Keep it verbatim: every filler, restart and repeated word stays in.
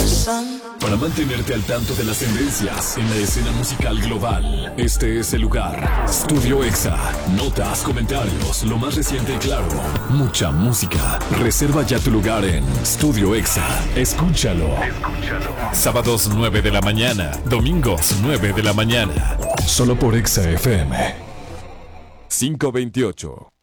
Para mantenerte al tanto de las tendencias en la escena musical global, este es el lugar. Studio Exa. Notas, comentarios, lo más reciente y claro. Mucha música. Reserva ya tu lugar en Studio Exa. Escúchalo. Escúchalo. Sábados nueve de la mañana. Domingos nueve de la mañana. Solo por Exa F M. quinientos veintiocho.